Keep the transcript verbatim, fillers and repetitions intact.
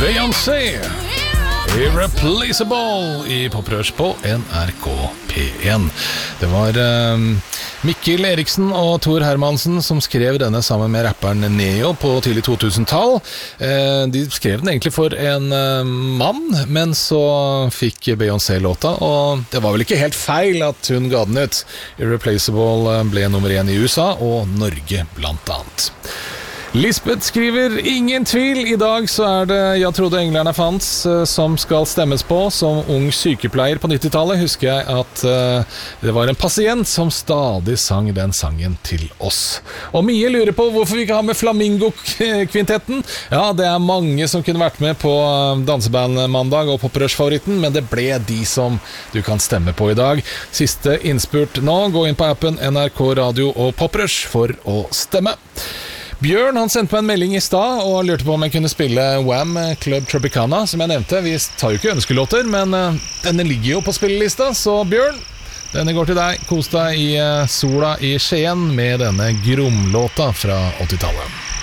Beyoncé, Irreplaceable i Poprush på N R K P én. Det var um, Mikkel Eriksen og Thor Hermansen som skrev denne sammen med rapperen Neo på tidlig to tusen-tall. Eh, de skrev den egentlig for en uh, mann, men så fikk Beyoncé låta, og det var vel ikke helt feil at hun ga den ut. Irreplaceable ble nummer én i U S A og Norge blant annet. Lisbeth skriver, ingen tvil, i dag så er det Jeg trodde englerne fanns som skal stemmes på. Som ung sykepleier på nittitallet husker jeg at uh, det var en pasient som stadig sang den sangen til oss. Og Mie lurer på hvorfor vi ikke har med Flamingo-kvintetten. Ja, det er mange som kunne vært med på Dansebandmandag og Poprush-favoritten, men det ble de som du kan stemme på i dag. Siste innspurt nå, gå inn på appen N R K Radio og Poprush for å stemme. Bjørn han sendte meg en melding i stad og lurte på om jeg kunne spille Wham! Club Tropicana, som jeg nevnte. Vi tar jo ikke ønskelåter, men uh, denne ligger jo på spillelista, så Bjørn, denne går til deg. Kos deg i uh, sola i Skien med denne Grom-låta fra åttitallet.